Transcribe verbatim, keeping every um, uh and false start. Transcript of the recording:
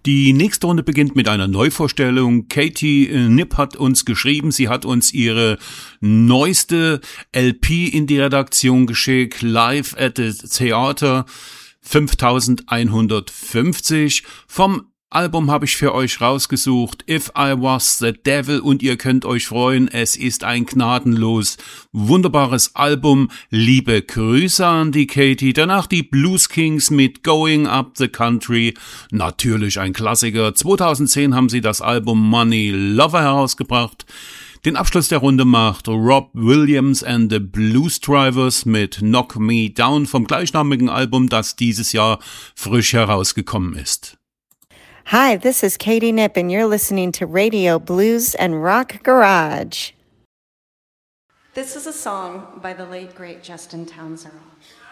Die nächste Runde beginnt mit einer Neuvorstellung. Katie Knipp hat uns geschrieben, sie hat uns ihre neueste L P in die Redaktion geschickt, Live at the Theater fünftausendeinhundertfünfzig. Vom Album habe ich für euch rausgesucht, If I Was the Devil, und ihr könnt euch freuen, es ist ein gnadenlos wunderbares Album. Liebe Grüße an die Katie. Danach die Blues Kings mit Going Up the Country, natürlich ein Klassiker. zweitausendzehn haben sie das Album Money Lover herausgebracht. Den Abschluss der Runde macht Rob Williams and the Blues Drivers mit Knock Me Down vom gleichnamigen Album, das dieses Jahr frisch herausgekommen ist. Hi, this is Katie Knipp, and you're listening to Radio Blues and Rock Garage. This is a song by the late, great Justin Townsend.